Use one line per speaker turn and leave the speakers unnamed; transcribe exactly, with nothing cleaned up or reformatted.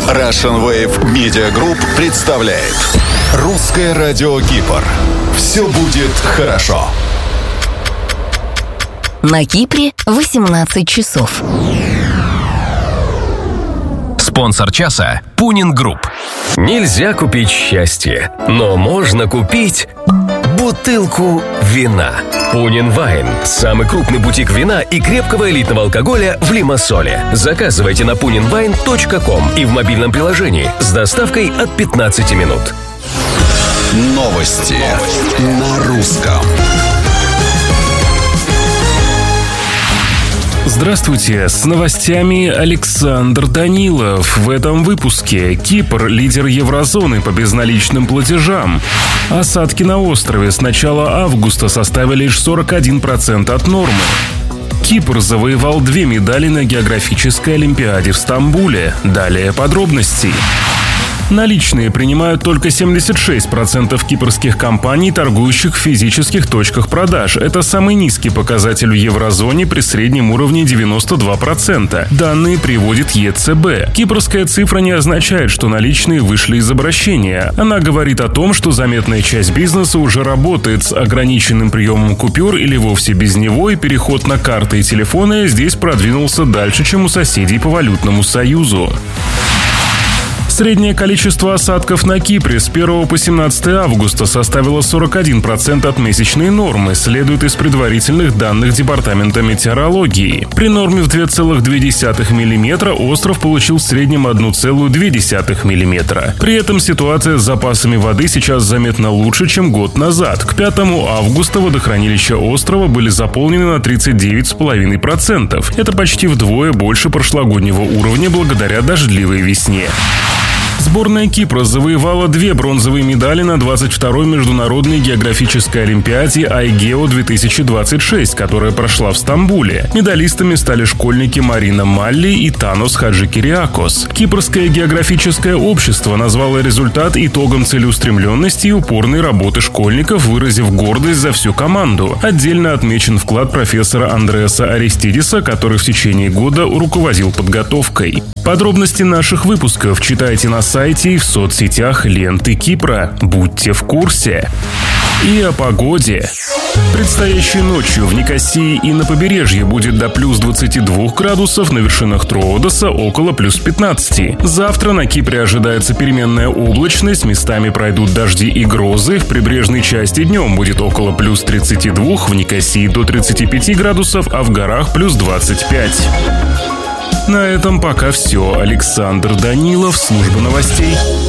Russian Wave Media Group представляет Русское радио Кипр. Все будет хорошо.
На Кипре восемнадцать часов.
Спонсор часа – Пунин Групп.
Нельзя купить счастье, но можно купить бутылку вина. Пунин Вайн – самый крупный бутик вина и крепкого элитного алкоголя в Лимассоле. Заказывайте на пунин вайн точка ком и в мобильном приложении с доставкой от пятнадцати минут.
Новости на русском.
Здравствуйте, с новостями Александр Данилов. В этом выпуске Кипр – лидер еврозоны по безналичным платежам. Осадки на острове с начала августа составили лишь сорок один процент от нормы. Кипр завоевал две медали на географической олимпиаде в Стамбуле. Далее подробности. Наличные принимают только семьдесят шесть процентов кипрских компаний, торгующих в физических точках продаж. Это самый низкий показатель в еврозоне при среднем уровне девяносто два процента. Данные приводит е цэ бэ. Кипрская цифра не означает, что наличные вышли из обращения. Она говорит о том, что заметная часть бизнеса уже работает с ограниченным приемом купюр или вовсе без него, и переход на карты и телефоны здесь продвинулся дальше, чем у соседей по валютному союзу. Среднее количество осадков на Кипре с первого по семнадцатое августа составило сорок один процент от месячной нормы, следует из предварительных данных Департамента метеорологии. При норме в два целых две десятых миллиметра остров получил в среднем одна целая две десятых миллиметра. При этом ситуация с запасами воды сейчас заметно лучше, чем год назад. К пятому августа водохранилища острова были заполнены на тридцать девять целых пять десятых процента. Это почти вдвое больше прошлогоднего уровня благодаря дождливой весне. Сборная Кипра завоевала две бронзовые медали на двадцать второй международной географической олимпиаде АйГео-две тысячи двадцать шесть, которая прошла в Стамбуле. Медалистами стали школьники Марина Малли и Танос Хаджикириакос. Кипрское географическое общество назвало результат итогом целеустремленности и упорной работы школьников, выразив гордость за всю команду. Отдельно отмечен вклад профессора Андреаса Аристидиса, который в течение года руководил подготовкой. Подробности наших выпусков читайте на сайте и в соцсетях ленты Кипра. Будьте в курсе. И о погоде. Предстоящей ночью в Никосии и на побережье будет до плюс двадцати двух градусов, на вершинах Троодоса около плюс пятнадцати. Завтра на Кипре ожидается переменная облачность, местами пройдут дожди и грозы. В прибрежной части днем будет около плюс тридцати двух, в Никосии до тридцати пяти градусов, а в горах плюс двадцать пять. На этом пока все. Александр Данилов, служба новостей.